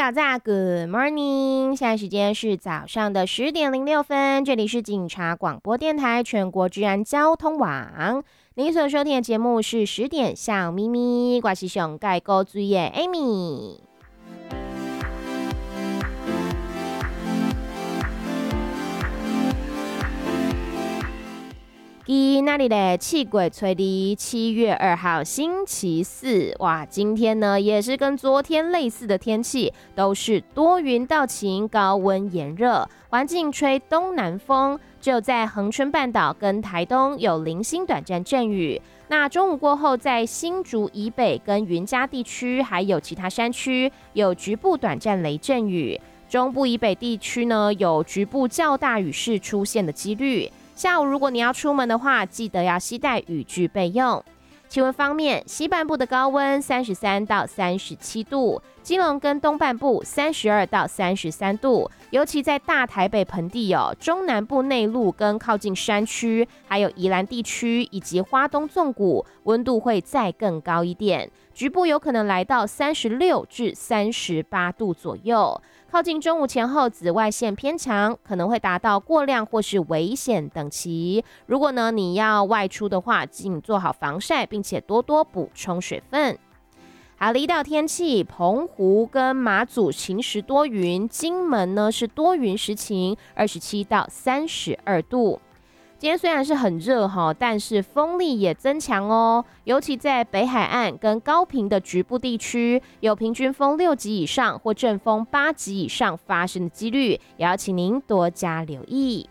早早 Good morning， 现在时间是早上的10点06分，这里是警察广播电台全国治安交通网。您所收听的节目是10点小咪咪，我是上盖高追的 Amy。今天的7月初二，7月2号星期四，哇，今天呢也是跟昨天类似的天气，都是多云到晴，高温炎热，环境吹东南风，只有在恒春半岛跟台东有零星短暂阵雨。那中午过后，在新竹以北跟云嘉地区，还有其他山区有局部短暂雷阵雨。中部以北地区呢，有局部较大雨势出现的几率。下午如果你要出门的话，记得要携带雨具备用。气温方面，西半部的高温33到37度，基隆跟东半部32到33度，尤其在大台北盆地中南部内陆跟靠近山区，还有宜兰地区以及花东纵谷，温度会再更高一点，局部有可能来到36至38度左右。靠近中午前后，紫外线偏强，可能会达到过量或是危险等级。如果呢你要外出的话，请做好防晒，并且多多补充水分。好，离岛天气，澎湖跟马祖晴时多云，金门呢是多云时晴，27到32度。今天虽然是很热但是风力也增强哦，尤其在北海岸跟高屏的局部地区，有平均风6级以上或阵风8级以上发生的几率，也要请您多加留意。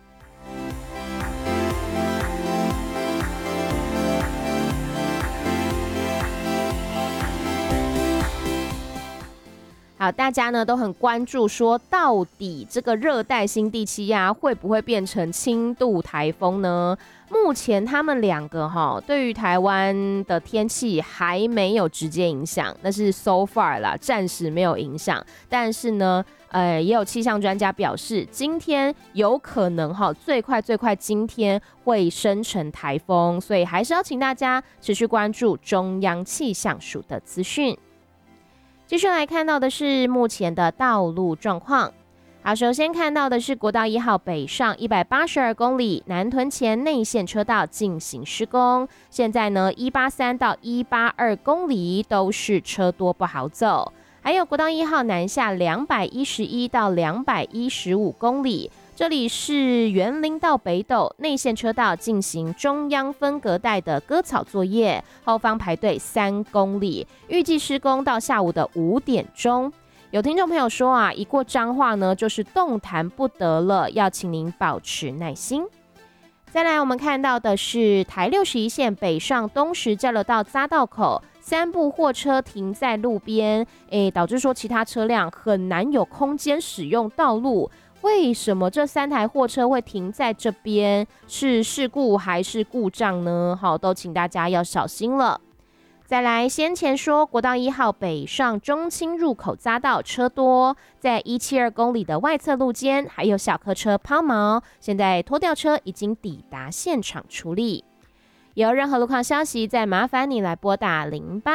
好，大家呢都很关注说，到底这个热带性低气压会不会变成轻度台风呢？目前他们两个对于台湾的天气还没有直接影响，那是 so far 啦，暂时没有影响。但是呢，也有气象专家表示，今天有可能最快今天会生成台风，所以还是要请大家持续关注中央气象署的资讯。继续来看到的是目前的道路状况。好，首先看到的是国道1号北上182公里，南屯前内线车道进行施工，现在呢183到182公里都是车多不好走。还有国道1号南下211到215公里，这里是员林到北斗内线车道进行中央分隔带的割草作业，后方排队3公里，预计施工到下午的5点钟。有听众朋友说一过彰化呢就是动弹不得了，要请您保持耐心。再来我们看到的是台61线北上东石交流道匝道口，3部货车停在路边，导致说其他车辆很难有空间使用道路。为什么这3台货车会停在这边？是事故还是故障呢？好，都请大家要小心了。再来，先前说国道1号北上中清入口匝道车多，在172公里的外侧路肩还有小客车抛锚，现在拖吊车已经抵达现场处理。有任何路况消息，再麻烦你来拨打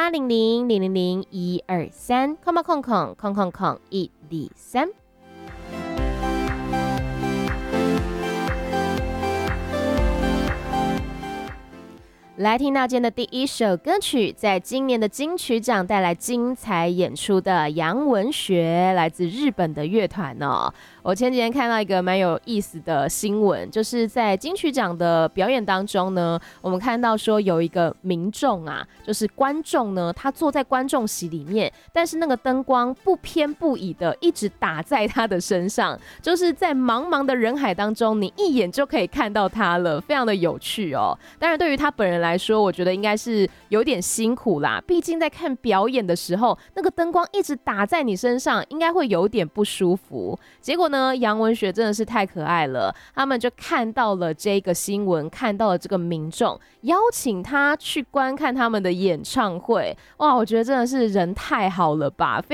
0800000123，123。来听到今天的第一首歌曲，在今年的金曲奖带来精彩演出的杨文学，来自日本的乐团哦。我前几天看到一个蛮有意思的新闻，就是在金曲奖的表演当中呢，我们看到说有一个民众就是观众呢，他坐在观众席里面，但是那个灯光不偏不倚的一直打在他的身上，就是在茫茫的人海当中，你一眼就可以看到他了，非常的有趣哦。当然对于他本人来说，我觉得应该是有点辛苦啦，毕竟在看表演的时候，那个灯光一直打在你身上，应该会有点不舒服。结果呢，杨文学真的是太可爱了，他们就看到了这个新闻，看到了这个民众，邀请他去观看他们的演唱会。哇，我觉得真的是人太好了吧，